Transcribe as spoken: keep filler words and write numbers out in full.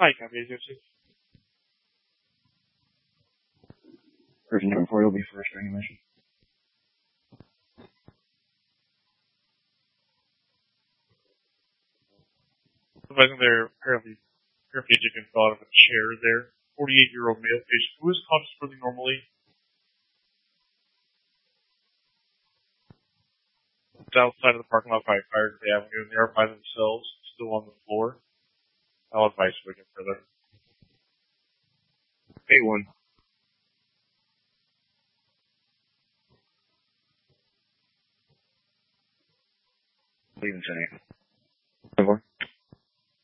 Hi, copy eight zero six. Person number four will be first during the mission. Advising there apparently paraplegic and fell out of a chair there. forty-eight-year-old male patient who is conscious breathing normally. South side of the parking lot by Fire the Avenue, and they are by themselves, still on the floor. I'll advise we get further. eight one. Leaving tonight.